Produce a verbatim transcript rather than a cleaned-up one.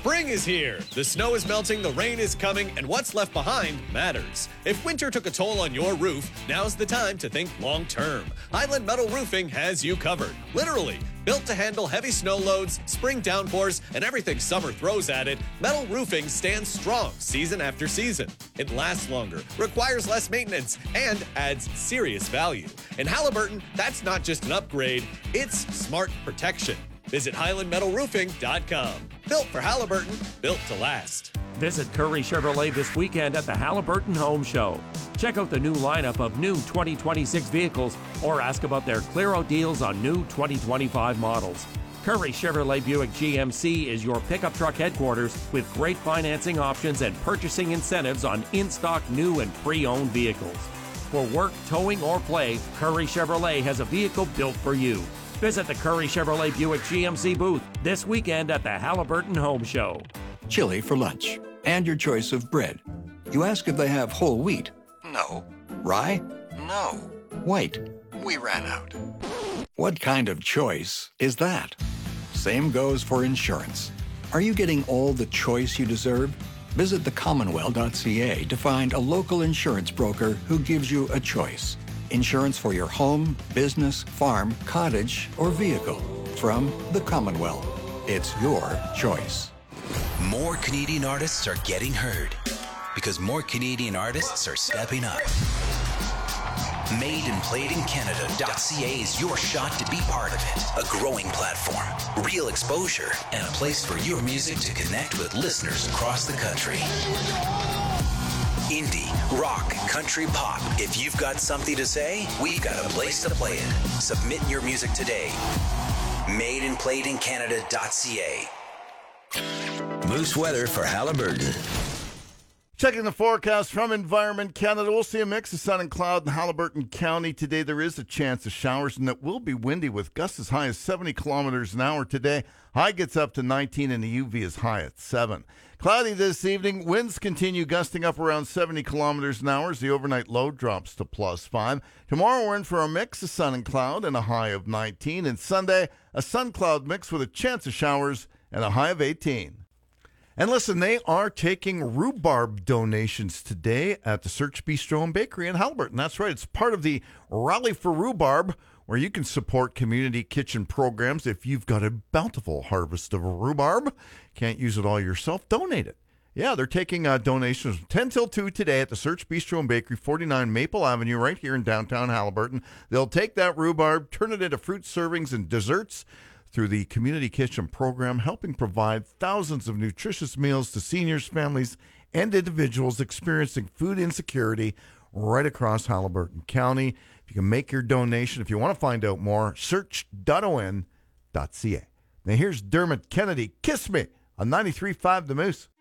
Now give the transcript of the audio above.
Spring is here. The snow is melting, the rain is coming, and what's left behind matters. If winter took a toll on your roof, now's the time to think long-term. Highland Metal Roofing has you covered. Literally. Built to handle heavy snow loads, spring downpours, and everything summer throws at it, metal roofing stands strong season after season. It lasts longer, requires less maintenance, and adds serious value. In Halliburton, that's not just an upgrade, it's smart protection. Visit Highland Metal Roofing dot com. Built for Halliburton, built to last. Visit Curry Chevrolet this weekend at the Halliburton Home Show. Check out the new lineup of new twenty twenty-six vehicles or ask about their clear-out deals on new twenty twenty-five models. Curry Chevrolet Buick G M C is your pickup truck headquarters with great financing options and purchasing incentives on in-stock new and pre-owned vehicles. For work, towing, or play, Curry Chevrolet has a vehicle built for you. Visit the Curry Chevrolet Buick G M C booth this weekend at the Halliburton Home Show. Chili for lunch, and your choice of bread. You ask if they have whole wheat. No. Rye? No. White? We ran out. What kind of choice is that? Same goes for insurance. Are you getting all the choice you deserve? Visit the commonweal dot c a to find a local insurance broker who gives you a choice. Insurance for your home, business, farm, cottage, or vehicle. From the Commonwealth. It's your choice. More Canadian artists are getting heard because more Canadian artists are stepping up. Made and Played in Canada dot c a is your shot to be part of it. A growing platform, real exposure, and a place for your music to connect with listeners across the country. Indie, rock, country, pop. If you've got something to say, we've got a place to play it. Submit your music today. Made and Played in Canada dot c a. Moose weather for Halliburton. Checking the forecast from Environment Canada, we'll see a mix of sun and cloud in Halliburton County today. There is a chance of showers, and it will be windy with gusts as high as seventy kilometers an hour today. High gets up to nineteen, and the U V is high at seven. Cloudy this evening. Winds continue gusting up around seventy kilometers an hour as the overnight low drops to plus five. Tomorrow we're in for a mix of sun and cloud and a high of nineteen. And Sunday, a sun-cloud mix with a chance of showers and a high of eighteen. And listen, they are taking rhubarb donations today at the Search Bistro and Bakery in Halliburton. That's right. It's part of the Rally for Rhubarb, where you can support community kitchen programs. If you've got a bountiful harvest of rhubarb, can't use it all yourself, donate it. Yeah, they're taking uh, donations from ten till two today at the Search Bistro and Bakery, forty-nine Maple Avenue, right here in downtown Halliburton. They'll take that rhubarb, turn it into fruit servings and desserts through the Community Kitchen program, helping provide thousands of nutritious meals to seniors, families, and individuals experiencing food insecurity right across Halliburton County. If you can make your donation, if you want to find out more, search dot o n dot c a. Now here's Dermot Kennedy, Kiss Me, on ninety-three point five The Moose.